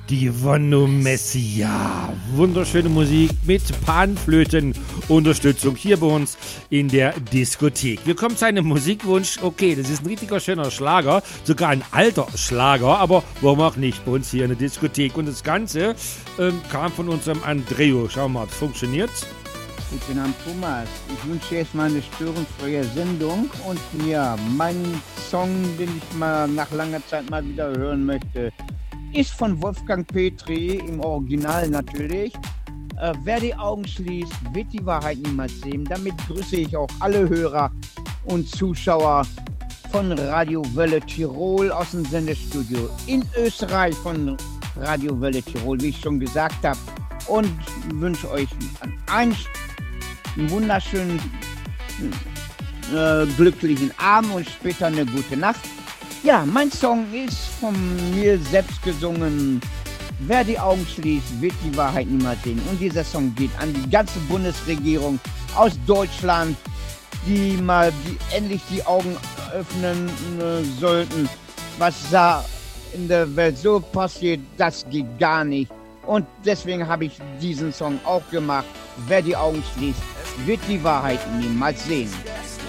Die Vonno Messia. Wunderschöne Musik mit Panflötenunterstützung hier bei uns in der Diskothek. Wir kommen zu einem Musikwunsch. Okay, das ist ein richtiger schöner Schlager, sogar ein alter Schlager, aber warum auch nicht bei uns hier in der Diskothek. Und das Ganze kam von unserem Andreo. Schauen wir mal, das funktioniert. Guten Abend, Thomas. Ich wünsche jetzt mal eine störungsfreie Sendung. Und ja, mein Song, den ich mal nach langer Zeit mal wieder hören möchte, ist von Wolfgang Petri, im Original natürlich. Wer die Augen schließt, wird die Wahrheit niemals sehen. Damit grüße ich auch alle Hörer und Zuschauer von Radio Welle Tirol aus dem Sendestudio in Österreich von Radio Welle Tirol, wie ich schon gesagt habe. Und wünsche euch einen wunderschönen, glücklichen Abend und später eine gute Nacht. Ja, mein Song ist von mir selbst gesungen. Wer die Augen schließt, wird die Wahrheit niemals sehen. Und dieser Song geht an die ganze Bundesregierung aus Deutschland, die endlich die Augen öffnen sollten. Was da in der Welt so passiert, das geht gar nicht. Und deswegen habe ich diesen Song auch gemacht. Wer die Augen schließt, wird die Wahrheit niemals sehen.